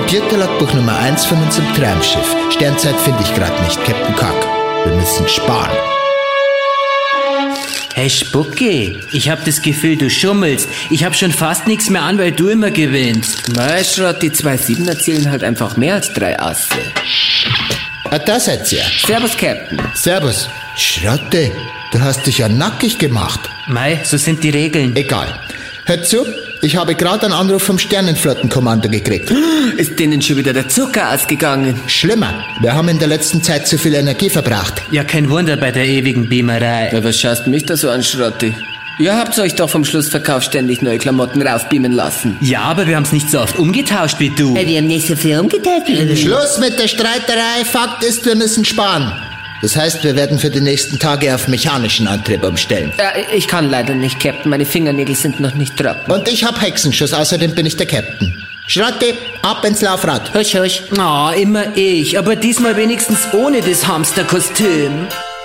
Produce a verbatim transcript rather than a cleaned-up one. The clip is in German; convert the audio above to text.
Computerlogbuch Nummer eins von unserem Traumschiff. Sternzeit finde ich gerade nicht, Captain Kack. Wir müssen sparen. Hey Spucki, ich hab das Gefühl, du schummelst. Ich hab schon fast nichts mehr an, weil du immer gewinnst. Mei, Schrott, die zwei Siebener zählen halt einfach mehr als drei Asse. Ah, da seid ihr. Servus, Captain. Servus. Schrotte, du hast dich ja nackig gemacht. Mei, so sind die Regeln. Egal. Hört zu, ich habe gerade einen Anruf vom Sternenflottenkommando gekriegt. Ist denen schon wieder der Zucker ausgegangen? Schlimmer, wir haben in der letzten Zeit zu viel Energie verbraucht. Ja, kein Wunder bei der ewigen Beamerei. Ja, was schaust mich da so an, Schrotti? Ihr habt euch doch vom Schlussverkauf ständig neue Klamotten raufbeamen lassen. Ja, aber wir haben's nicht so oft umgetauscht wie du. Wir haben nicht so viel umgetauscht. Schluss mit der Streiterei. Fakt ist, wir müssen sparen. Das heißt, wir werden für die nächsten Tage auf mechanischen Antrieb umstellen. Ja, ich kann leider nicht, Captain. Meine Fingernägel sind noch nicht trocken. Und ich hab Hexenschuss, außerdem bin ich der Captain. Schrotti, ab ins Laufrad. Husch, husch. Oh, immer ich, aber diesmal wenigstens ohne das Hamsterkostüm.